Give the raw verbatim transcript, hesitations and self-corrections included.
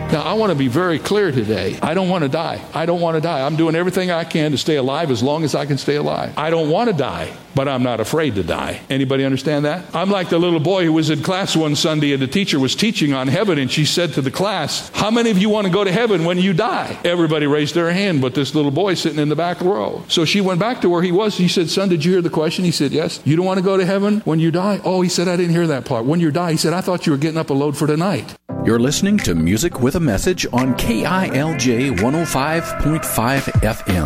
Now, I want to be very clear today. I don't want to die. I don't want to die. I'm doing everything I can to stay alive as long as I can stay alive. I don't want to die, but I'm not afraid to die. Anybody understand that? I'm like the little boy who was in class one Sunday and the teacher was teaching on heaven, and she said to the class, how many of you want to go to heaven when you die? Everybody raised their hand, but this little boy sitting in the back row. So she went back to where he was. He said, son, did you hear the question? He said, yes. You don't want to go to heaven when you die? Oh, he said, I didn't hear that part. When you die, he said, I thought you were getting up a load for tonight. You're listening to Music with a Message on K I L J one oh five point five F M.